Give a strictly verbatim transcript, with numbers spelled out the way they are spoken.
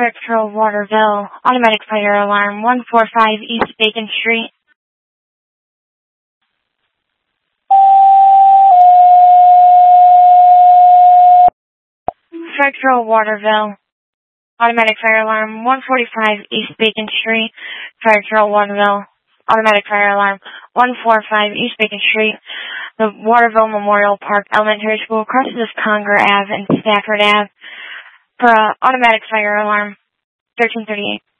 Fire Patrol Waterville, automatic fire alarm, one four five East Bacon Street. Fire Patrol Waterville, automatic fire alarm, one forty-five East Bacon Street. Fire Patrol Waterville, automatic fire alarm, one forty-five East Bacon Street. The Waterville Memorial Park Elementary School crosses Conger Avenue and Stafford Avenue for uh, automatic fire alarm, thirteen thirty-eight.